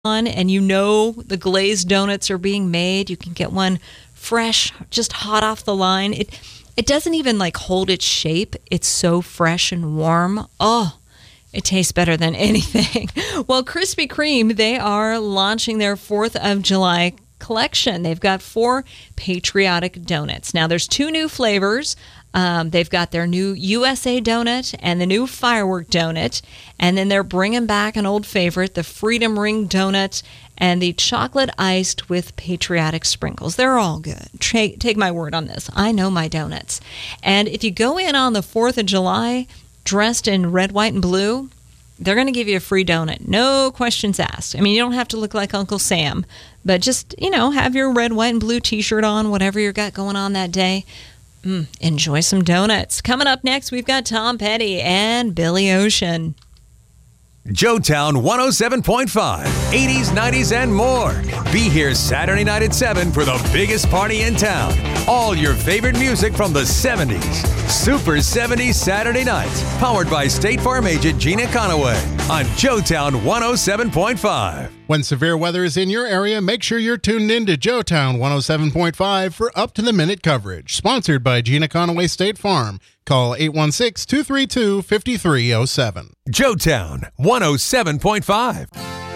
and you know the glazed donuts are being made. You can get one fresh, just hot off the line. It doesn't even like hold its shape. It's so fresh and warm. Oh, it tastes better than anything. Well, Krispy Kreme, they are launching their 4th of July collection. They've got 4 patriotic donuts. Now, there's 2 new flavors. They've got their new USA donut and the new firework donut. And then they're bringing back an old favorite, the Freedom Ring donut and the chocolate iced with patriotic sprinkles. They're all good. Take my word on this. I know my donuts. And if you go in on the 4th of July dressed in red, white, and blue, they're going to give you a free donut. No questions asked. I mean, you don't have to look like Uncle Sam, but just, have your red, white, and blue t-shirt on, whatever you got going on that day. Enjoy some donuts. Coming up next, we've got Tom Petty and Billy Ocean. Joetown 107.5, 80s, 90s, and more. Be here Saturday night at 7 for the biggest party in town. All your favorite music from the 70s. Super 70s Saturday nights. Powered by State Farm agent Gina Conaway on Joetown 107.5. When severe weather is in your area, make sure you're tuned in to Joetown 107.5 for up-to-the-minute coverage. Sponsored by Gina Conaway State Farm. Call 816-232-5307. Joetown 107.5.